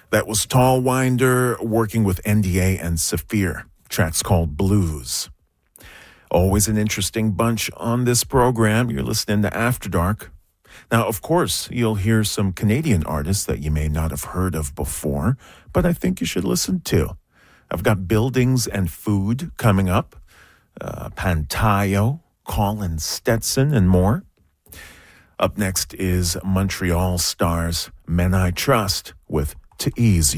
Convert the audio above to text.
That was Tall Winder working with NDA and Saphir. Track's called Blues. Always an interesting bunch on this program. You're listening to After Dark. Now, of course, you'll hear some Canadian artists that you may not have heard of before, but I think you should listen to. I've got Buildings and Food coming up, Pantayo, Colin Stetson, and more. Up next is Montreal Stars, Men I Trust, with To Ease You.